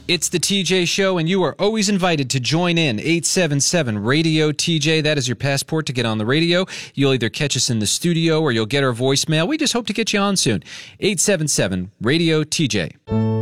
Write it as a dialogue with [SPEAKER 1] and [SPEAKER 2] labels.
[SPEAKER 1] It's the TJ Show, and you are always invited to join in. 877-RADIO-TJ. That is your passport to get on the radio. You'll either catch us in the studio or you'll get our voicemail. We just hope to get you on soon. 877-RADIO-TJ.